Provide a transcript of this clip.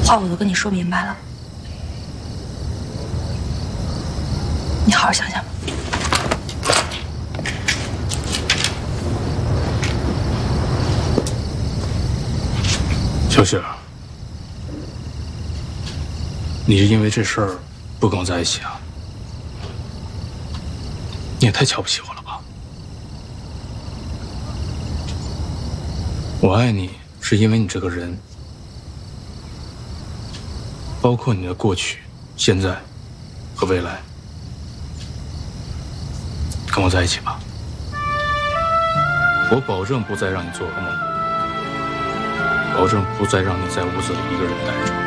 话我都跟你说明白了，你好好想想吧。 小雪，你是因为这事儿不跟我在一起啊？你也太瞧不起我了吧！我爱你是因为你这个人，包括你的过去、现在和未来。跟我在一起吧，我保证不再让你做噩梦，保证不再让你在屋子里一个人待着。